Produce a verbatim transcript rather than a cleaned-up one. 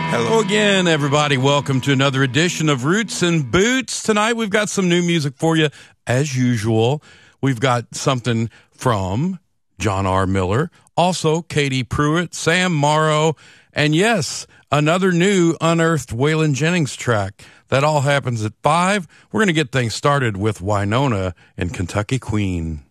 Hello again, everybody. Welcome to another edition of Roots and Boots. Tonight we've got some new music for you, as usual. We've got something from John R. Miller, also Katie Pruitt, Sam Morrow, and yes, another new unearthed Waylon Jennings track. That all happens at five. We're going to get things started with Wynonna and Kentucky Queen.